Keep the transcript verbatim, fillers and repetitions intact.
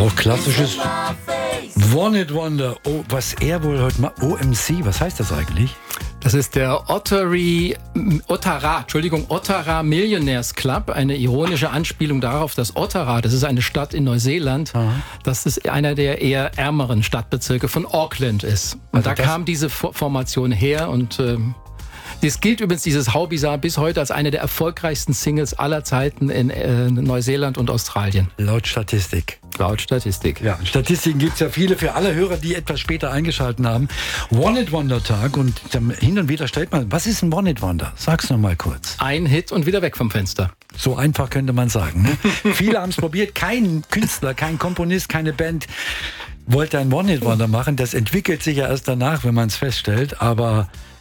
Auch klassisches One It Wonder. Oh, was er wohl heute macht. O M C, was heißt das eigentlich? Das ist der Ottery, Ottara, Entschuldigung, Ottara Millionaires Club. Eine ironische Anspielung darauf, dass Ottara, das ist eine Stadt in Neuseeland, Aha. dass es einer der eher ärmeren Stadtbezirke von Auckland ist. Und also da kam diese Formation her und ähm, das gilt übrigens, dieses How Bizarre, bis heute als eine der erfolgreichsten Singles aller Zeiten in äh, Neuseeland und Australien. Laut Statistik. Laut Statistik. Ja, Statistiken gibt es ja viele für alle Hörer, die etwas später eingeschaltet haben. One-Hit-Wonder-Tag und hin und wieder stellt man, was ist ein One-Hit-Wonder? Sag's noch mal kurz. Ein Hit und wieder weg vom Fenster. So einfach könnte man sagen. Ne? Viele haben es probiert, kein Künstler, kein Komponist, keine Band wollte ein One-Hit-Wonder machen. Das entwickelt sich ja erst danach, wenn man es feststellt, aber